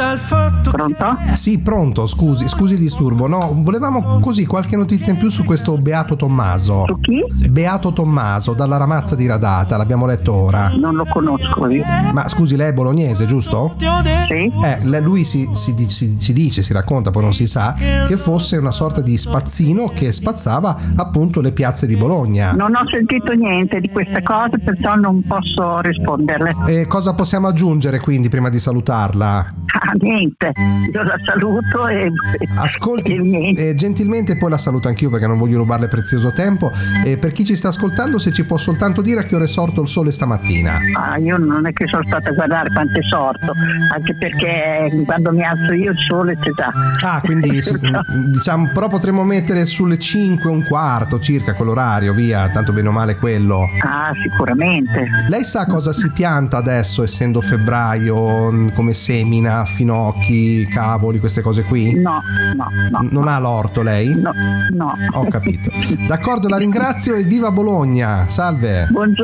Pronto? Sì, pronto, scusi il disturbo. No, volevamo così qualche notizia in più su questo Beato Tommaso. Su chi? Beato Tommaso, dalla Ramazza di Radata, l'abbiamo letto ora. Non lo conosco io. Ma scusi, lei è bolognese, giusto? Sì? Lui si dice, si racconta, poi non si sa, che fosse una sorta di spazzino che spazzava appunto le piazze di Bologna. Non ho sentito niente di queste cose, perciò non posso risponderle. E cosa possiamo aggiungere quindi prima di salutarla? Ah, niente. Io la saluto e Ascolti, e niente. gentilmente poi la saluto anch'io perché non voglio rubarle prezioso tempo. Per chi ci sta ascoltando, se ci può soltanto dire a che ora è sorto il sole stamattina. Io non è che sono stata a guardare quanto è sorto, anche perché quando mi alzo io il sole c'è già. Quindi diciamo, però potremmo mettere sulle 5:15 circa quell'orario, via, tanto bene o male quello. Sicuramente. Lei sa cosa si pianta adesso, essendo febbraio, come semina, finocchi, cavoli, queste cose qui? No. Non ha l'orto lei? No. Ho capito. D'accordo, la ringrazio e viva Bologna. Salve. Buongiorno.